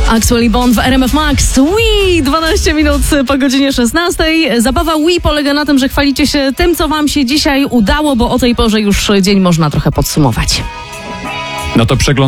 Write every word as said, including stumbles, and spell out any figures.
Actually Bond w R M F Max. Wii! dwanaście minut po godzinie szesnastej. Zabawa Wii polega na tym, że chwalicie się tym, co wam się dzisiaj udało, bo o tej porze już dzień można trochę podsumować. No to przegląd